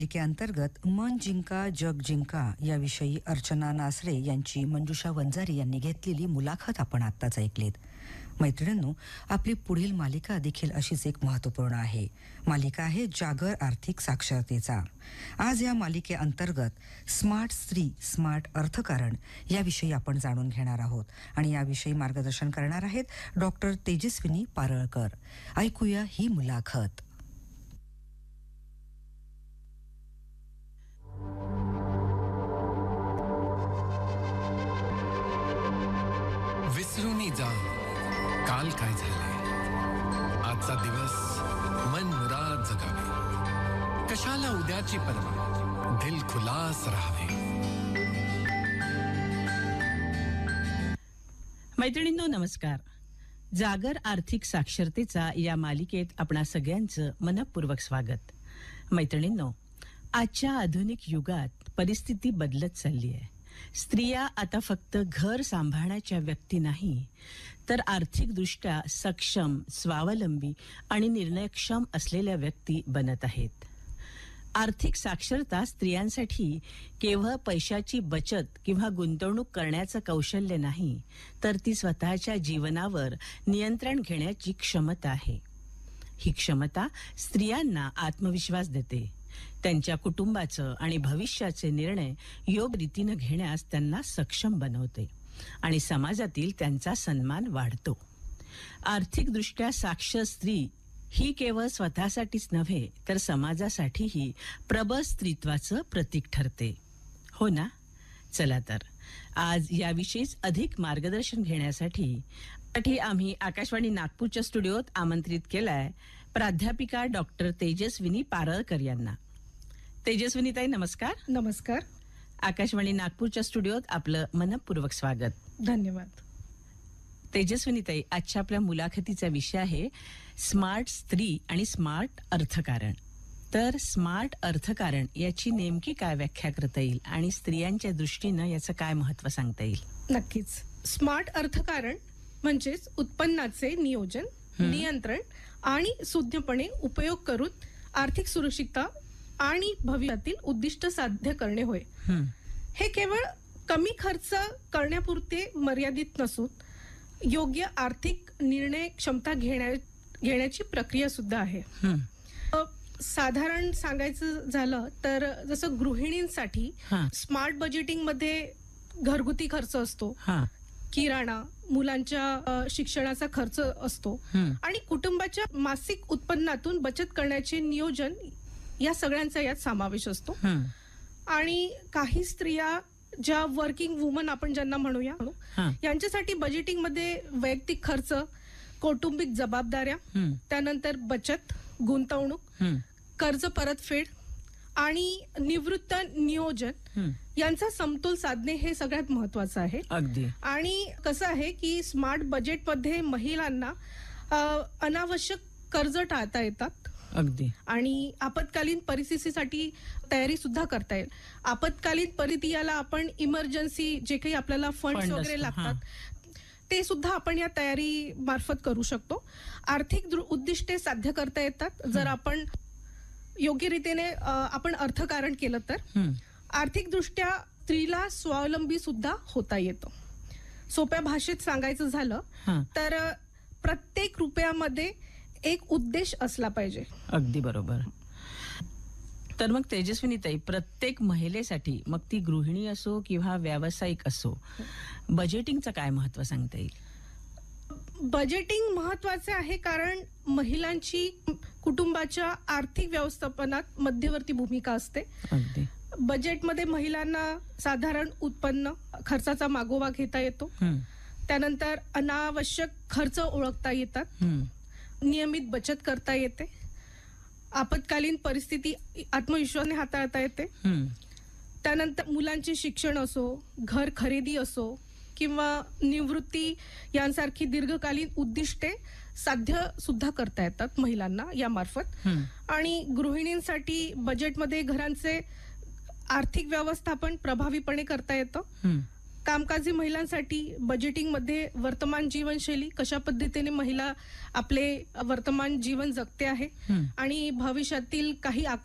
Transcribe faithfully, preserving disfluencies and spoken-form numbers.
अंतर्गत मन जिंका जग जिंका याविषयी अर्चना नासरे यांची मंजुषा वंजारी यांनी घेतलेली मुलाखत आपण आत्ताच ऐकलीत. मैत्रिणींनो, आपली पुढील मालिका देखील अशीच एक महत्त्वपूर्ण आहे. मालिका आहे जागर आर्थिक साक्षरतेचा. आज या मालिकेअंतर्गत स्मार्ट स्त्री स्मार्ट अर्थकारण याविषयी आपण जाणून घेणार आहोत आणि याविषयी मार्गदर्शन करणार आहेत डॉक्टर तेजस्विनी पारळकर. ऐकूया ही मुलाखत. विसरूनी जा काल काय झाले, आजचा दिवस मन मुराद जगावे, कशाला उद्याची पर्वा, दिल खुलास राहावे. मैत्रिणींनो नमस्कार. जागर आर्थिक साक्षरतेचा या मालिकेत आपणा सगळ्यांचं मनपूर्वक स्वागत. मैत्रिणींनो, आजच्या आधुनिक युगात परिस्थिती बदलत चालली आहे. स्त्रिया आता फक्त घर सांभाळण्याच्या व्यक्ती नाही, तर आर्थिकदृष्ट्या सक्षम, स्वावलंबी आणि निर्णयक्षम असलेल्या व्यक्ती बनत आहेत. आर्थिक साक्षरता स्त्रियांसाठी केवळ पैशाची बचत किंवा गुंतवणूक करण्याचं कौशल्य नाही, तर ती स्वतःच्या जीवनावर नियंत्रण घेण्याची क्षमता आहे. ही क्षमता स्त्रियांना आत्मविश्वास देते. त्यांच्या कुटुंबाचं आणि भविष्याचे निर्णय योग्य रीतीने घेण्यास त्यांना सक्षम बनवते आणि समाजातील त्यांचा सन्मान वाढतो. आर्थिकदृष्ट्या साक्षर स्त्री ही केवळ स्वतःसाठीच नव्हे, तर समाजासाठीही प्रबळ स्त्रीत्वाचं प्रतीक ठरते. हो ना? चला तर आज याविषयीच अधिक मार्गदर्शन घेण्यासाठी आम्ही आकाशवाणी नागपूरच्या स्टुडिओत आमंत्रित केलाय प्राध्यापिका डॉक्टर तेजस्विनी पारळकर यांना. तेजस्विनीताई नमस्कार. नमस्कार. आकाशवाणी नागपूरच्या स्टुडिओत आपलं मनपूर्वक स्वागत. धन्यवाद. तेजस्विनीताई, आजच्या आपल्या मुलाखतीचा विषय आहे स्मार्ट स्त्री आणि स्मार्ट अर्थकारण. तर स्मार्ट अर्थकारण याची नेमकी काय व्याख्या करता येईल आणि स्त्रियांच्या दृष्टीनं याचं काय महत्त्व सांगता येईल? नक्कीच. स्मार्ट अर्थकारण म्हणजेच उत्पन्नाचे नियोजन, नियंत्रण आणि सुज्ञपणे उपयोग करून आर्थिक सुरक्षितता आणि भविष्यातील उद्दिष्ट साध्य करणे होय. हे केवळ कमी खर्च करण्यापुरते मर्यादित नसून योग्य आर्थिक निर्णय क्षमता घेण्या घेण्याची प्रक्रिया सुद्धा आहे. साधारण सांगायचं झालं तर जसं गृहिणींसाठी स्मार्ट बजेटिंग मध्ये घरगुती खर्च असतो, किराणा, मुलांच्या शिक्षणाचा खर्च असतो आणि कुटुंबाच्या मासिक उत्पन्नातून बचत करण्याचे नियोजन या सगळ्यांचा यात समावेश असतो. आणि काही स्त्रिया ज्या वर्किंग वुमन आपण ज्यांना म्हणूया, यांच्यासाठी बजेटिंग मध्ये वैयक्तिक खर्च, कौटुंबिक जबाबदाऱ्या, त्यानंतर बचत, गुंतवणूक, कर्ज परतफेड आणि निवृत्त नियोजन यांचा समतोल साधणे हे सगळ्यात महत्वाचं आहे. अगदी. आणि कसं आहे की स्मार्ट बजेट मध्ये महिलांना अनावश्यक कर्ज टाळता येतात. अगदी. आणि आपत्कालीन परिस्थितीसाठी तयारी सुद्धा करता येईल. आपत्कालीन परिस्थिती याला आपण इमर्जन्सी जे काही आपल्याला फंड्स वगैरे लागतात ते सुद्धा आपण या तयारी मार्फत करू शकतो. आर्थिक उद्दिष्टे साध्य करता येतात जर आपण योग्य रीतीने आपण अर्थकारण केलं तर. आर्थिकदृष्ट्या स्त्रीला स्वावलंबी सुद्धा होता येतं. सोप्या भाषेत सांगायचं झालं तर प्रत्येक रुपयामध्ये एक उद्देश असला पाहिजे. अगदी बरोबर. तर मग तेजस्विनीताई, प्रत्येक महिलेसाठी, मग ती गृहिणी असो किंवा व्यावसायिक असो, बजेटिंगचं काय महत्त्व सांगता येईल? बजेटिंग महत्वाचे आहे कारण महिलांची कुटुंबाच्या आर्थिक व्यवस्थापनात मध्यवर्ती भूमिका असते. अगदी. बजेटमध्ये महिलांना साधारण उत्पन्न, खर्चाचा मागोवा घेता येतो. त्यानंतर अनावश्यक खर्च ओळखता येतात, नियमित बचत करता येते, आपत्कालीन परिस्थिती आत्मविश्वासाने हाताळता येते. त्यानंतर मुलांचे शिक्षण असो, घर खरेदी असो किंवा निवृत्ती यांसारखी दीर्घकालीन उद्दिष्टे साध्य सुद्धा करता येतात महिलांना यामार्फत. आणि गृहिणींसाठी बजेटमध्ये घरांचे आर्थिक व्यवस्थापन प्रभावीपणे करता येतं. कामकाजी महिलांसाठी बजेटिंग मध्ये वर्तमान जीवनशैली कशा पद्धतीने महिला आपले वर्तमान जीवन जगते आहे आणि भविष्यातील काही